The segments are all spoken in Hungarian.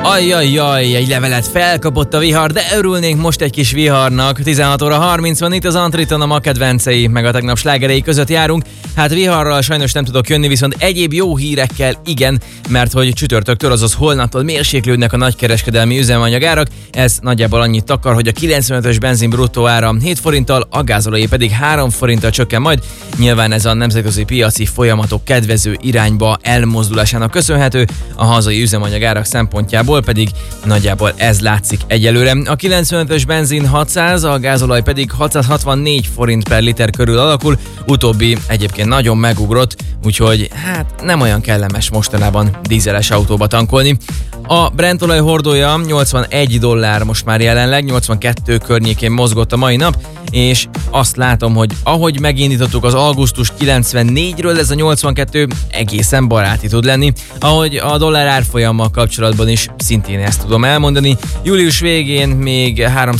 Ajjajjaj, egy levelet felkapott a vihar, de örülnénk most egy kis viharnak. 16 óra 30 van itt az Antriton, a ma kedvencei, meg a tegnap slágerei között járunk. Hát viharral sajnos nem tudok jönni, viszont egyéb jó hírekkel igen, mert hogy csütörtöktől, azaz holnaptól mérséklődnek a nagykereskedelmi üzemanyagárak. Ez nagyjából annyit takar, hogy a 95-ös benzin bruttó ára 7 forinttal, a gázolajé pedig 3 forinttal csökken majd. Nyilván ez a nemzetközi piaci folyamatok kedvező irányba elmozdulásának köszönhető, a hazai üzemanyagárak szempontjából pedig nagyjából ez látszik egyelőre. A 95-ös benzin 600, a gázolaj pedig 664 forint per liter körül alakul, utóbbi egyébként nagyon megugrott, úgyhogy hát nem olyan kellemes mostanában dízeles autóba tankolni. A Brent olaj hordója $81 most már jelenleg, 82 környékén mozgott a mai nap, és azt látom, hogy ahogy megindítottuk az augusztus 94-ről, ez a 82 egészen baráti tud lenni, ahogy a dollár árfolyammal kapcsolatban is szintén ezt tudom elmondani. Július végén még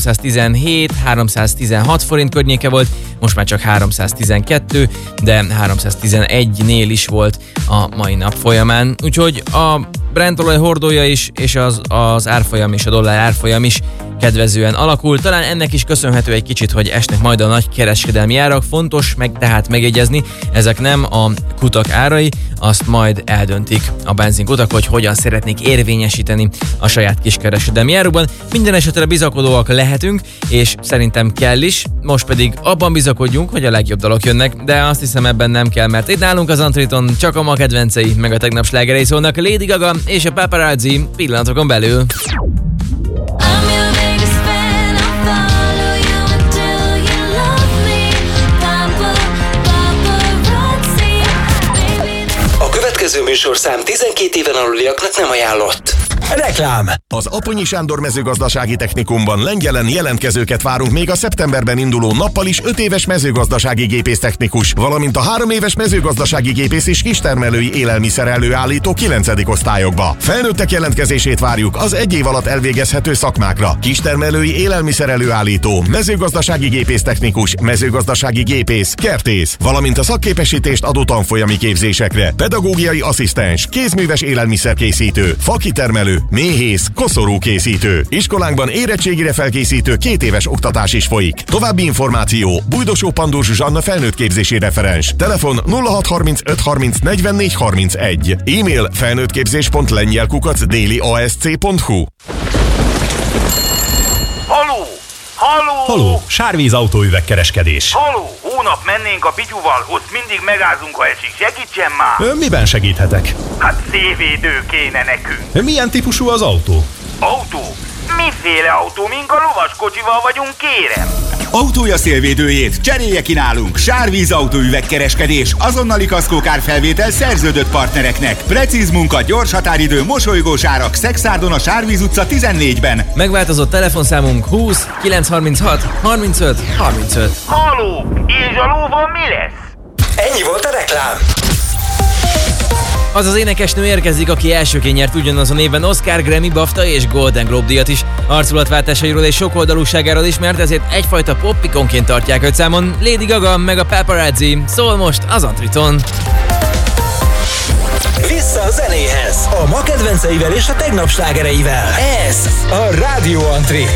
317-316 forint környéke volt, most már csak 312, de 311-nél is volt a mai nap folyamán, úgyhogy a Brent olaj hordója is, és az árfolyam és a dollár árfolyam is kedvezően alakul. Talán ennek is köszönhető egy kicsit, hogy esnek majd a nagy kereskedelmi árak. Fontos meg tehát megjegyezni, ezek nem a kutak árai, azt majd eldöntik a benzinkutak, hogy hogyan szeretnék érvényesíteni a saját kiskereskedelmi árukban. Minden esetre bizakodóak lehetünk, és szerintem kell is. Most pedig abban bizakodjunk, hogy a legjobb dalok jönnek, de azt hiszem ebben nem kell, mert itt nálunk az Antriton csak a ma kedvencei, meg a tegnap slágerei szólnak. Lady Gaga és a Paparazzi pillanatokon belül. A következő műsorszám 12 éven aluliaknak nem ajánlott. Reklám! Az Aponyi Sándor mezőgazdasági technikumban Lengyelen jelentkezőket várunk még a szeptemberben induló nappal is 5 éves mezőgazdasági gépésztechnikus, valamint a 3 éves mezőgazdasági gépész és kistermelői élelmiszer előállító 9. osztályokba. Felnőttek jelentkezését várjuk az 1 év alatt elvégezhető szakmákra. Kistermelői élelmiszer előállító, mezőgazdasági gépésztechnikus, mezőgazdasági gépész, kertész, valamint a szakképesítést adó tanfolyami képzésekre. Pedagógiai asszisztens, kézműves élelmiszerkészítő, fakitermelő, méhész, koszorúkészítő. Iskolánkban érettségire felkészítő 2 éves oktatás is folyik. További információ: Bújdosó Pandor Zsuzsanna felnőttképzési referens. Telefon 0635 30 44 31. E-mail felnőttképzés.lengyel@dailyasc.hu. Haló! Haló! Haló, Sárvíz autóüvegkereskedés. Haló! Hónap mennénk a Pityuval, ott mindig megázunk, ha esik. Segítsen már! Miben segíthetek? Hát szélvédő kéne nekünk. Milyen típusú az autó? Autó? Miféle autó? Mink a lovaskocsival vagyunk, kérem? Autója szélvédőjét cserélje ki nálunk. Sárvíz autóüvegkereskedés, azonnali kaszkókárfelvétel szerződött partnereknek. Precíz munka, gyors határidő, mosolygós árak. Szexárdon a Sárvíz utca 14-ben. Megváltozott telefonszámunk 20 936 35 35. Haló! És a lóval mi lesz? Ennyi volt a reklám. Az az énekesnő érkezik, aki elsőként nyert ugyanazon évben Oscar, Grammy, BAFTA és Golden Globe díjat is. Arculatváltásairól és sokoldalúságáról ismert, ezért egyfajta poppikonként tartják őt számon. Lady Gaga meg a Paparazzi szól most az Antriton. Vissza a zenéhez, a ma kedvenceivel és a tegnap slágereivel. Ez a Rádió Antri.